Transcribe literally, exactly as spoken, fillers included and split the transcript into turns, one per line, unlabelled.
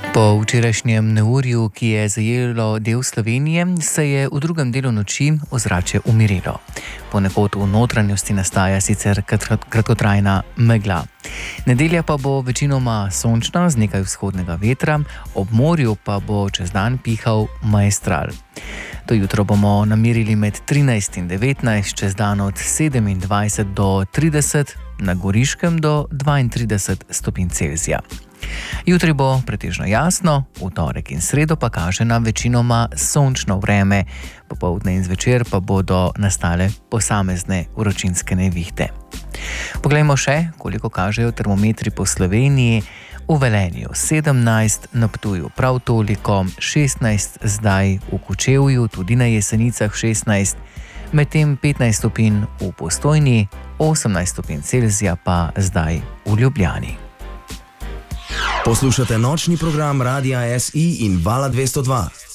Po včerajšnjem neurju, ki je zajelo del Slovenije, se je v drugem delu noči ozračje umirilo. Ponekod v notranjosti nastaja sicer kratkotrajna megla. Nedelja pa bo večinoma sončna z nekaj vzhodnega vetra, ob morju pa bo čez dan pihal maestral. To jutro bomo namerili med trinajst in devetnajst, čez dan od sedemindvajset do trideset, na Goriškem do dvaintrideset stopinj Celzija. Jutri bo pretežno jasno, v torek in sredo pa kaže na večinoma sončno vreme, popoldne in zvečer pa bodo nastale posamezne vročinske nevihte. Poglejmo še, koliko kažejo termometri po Sloveniji. V Velenju sedemnajst, na Ptuju prav toliko, šestnajst zdaj v Kočevju, tudi na Jesenicah šestnajst, medtem petnajst stopinj v Postojni, osemnajst stopinj Celzija pa zdaj v Ljubljani.
Poslušate nočni program Radia S I in Vala dvesto dva.